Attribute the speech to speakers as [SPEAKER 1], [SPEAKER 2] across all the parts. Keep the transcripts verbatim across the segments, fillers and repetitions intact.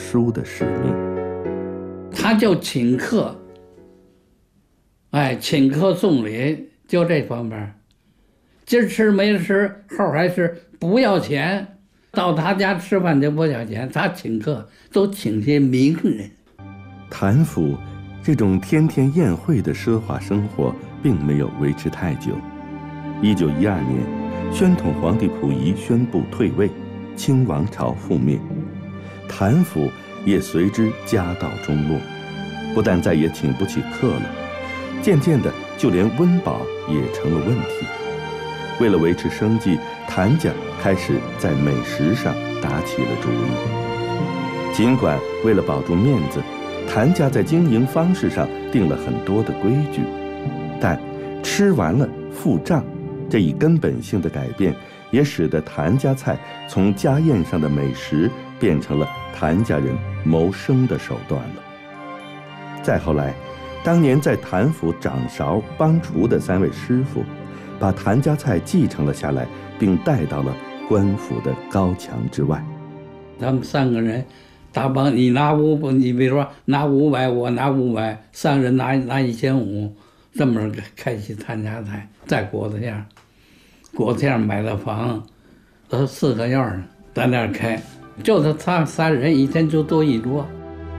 [SPEAKER 1] 书的使命。
[SPEAKER 2] 他就请客，哎，请客送礼，就这方面。今儿吃没吃，后还是不要钱。到他家吃饭就不要钱，他请客都请些名人。
[SPEAKER 1] 谭府这种天天宴会的奢华生活并没有维持太久。一九一二年，宣统皇帝溥仪宣布退位，清王朝覆灭，谭府也随之家道中落，不但再也请不起客了，渐渐的就连温饱也成了问题。为了维持生计，谭家开始在美食上打起了主意。尽管为了保住面子，谭家在经营方式上定了很多的规矩，但吃完了付账这一根本性的改变，也使得谭家菜从家宴上的美食变成了谭家人谋生的手段了。再后来，当年在谭府掌勺帮厨的三位师傅，把谭家菜继承了下来，并带到了官府的高墙之外。
[SPEAKER 2] 他们三个人打帮，你拿五，你比如说拿五百，我拿五百，三个人拿拿一千五，这么开起谭家菜，在果子巷，果子巷买的房，都四合院呢，在那儿开，就是他仨人一天就坐一桌。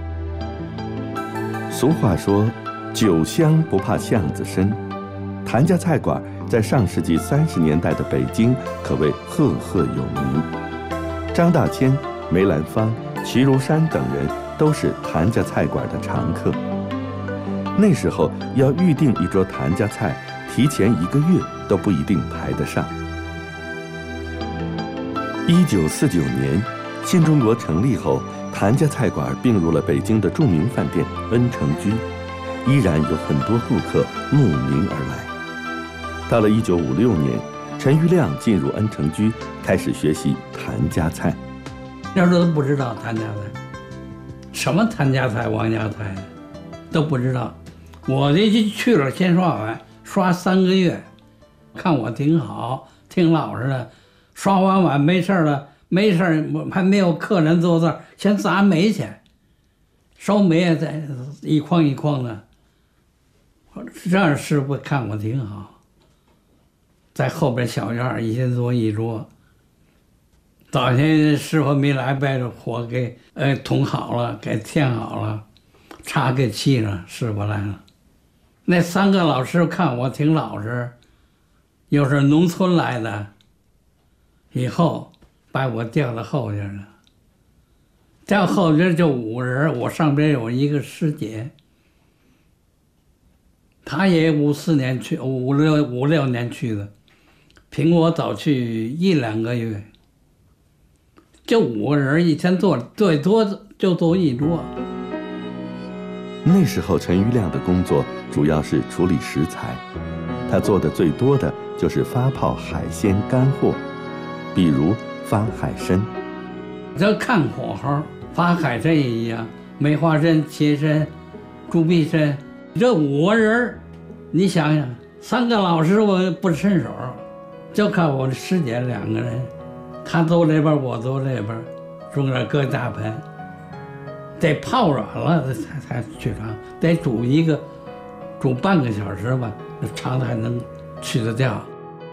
[SPEAKER 1] 俗话说，酒香不怕巷子深，谭家菜馆在上世纪三十年代的北京可谓赫赫有名。张大千、梅兰芳、齐如山等人都是谭家菜馆的常客。那时候要预定一桌谭家菜，提前一个月都不一定排得上。一九四九年，新中国成立后，谭家菜馆并入了北京的著名饭店恩城居，依然有很多顾客慕名而来。到了一九五六年，陈余亮进入恩城居，开始学习谭家菜。
[SPEAKER 2] 那时候都不知道谭家菜，什么谭家菜、王家菜都不知道。我这就去了，先刷碗，刷三个月，看我挺好，挺老实的。刷完碗没事了，没事还没有客人坐这儿，先砸煤去，烧煤也在一筐一筐的。这样师傅看我挺好。在后边小院一天坐一桌，早先师傅没来，把这火给呃捅好了，给添好了，茶给沏上，师傅来了。那三个老师看我挺老实，又是农村来的，以后把我调到后边了。调后边就五人，我上边有一个师姐，她也五四年去，五六五六年去的。凭我早去一两个月，就五个人一天做，最多就做一桌。
[SPEAKER 1] 那时候陈余亮的工作主要是处理食材，他做的最多的就是发泡海鲜干货，比如发海参。
[SPEAKER 2] 这看火候，发海参也一样，梅花参、茄参、猪臂参，这五个人，你想想，三个老师我不伸手。就看我的师姐两个人，她走这边，我走这边，中间搁大盆，得泡软了才才去尝，得煮一个，煮半个小时吧，那肠子还能去得掉。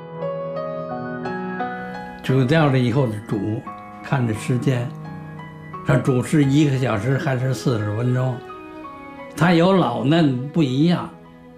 [SPEAKER 2] 煮掉了以后煮，看着时间，这煮是一个小时还是四十分钟，它有老嫩不一样，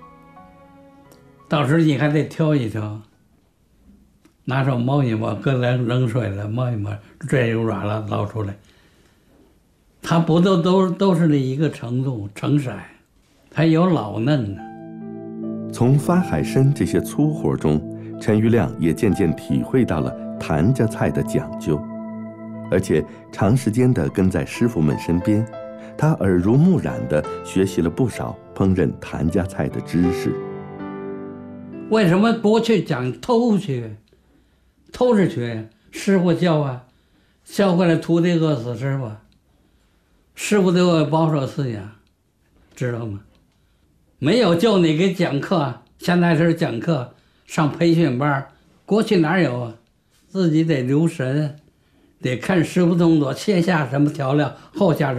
[SPEAKER 2] 到时候你还得挑一挑。拿手摸一摸，搁在冷水里摸一摸，这就软了，捞出来。它不都都都是那一个程度成色，它有老嫩的。
[SPEAKER 1] 从发海参这些粗活中，陈余亮也渐渐体会到了谭家菜的讲究，而且长时间地跟在师傅们身边，他耳濡目染地学习了不少烹饪谭家菜的知识。
[SPEAKER 2] 为什么不去讲偷学？偷着学，师傅教啊，教会了徒弟饿死师傅，师傅都有保守思想，知道吗？没有叫你给讲课，现在是讲课，上培训班，过去哪有啊？自己得留神，得看师傅动作，先下什么调料，后下什么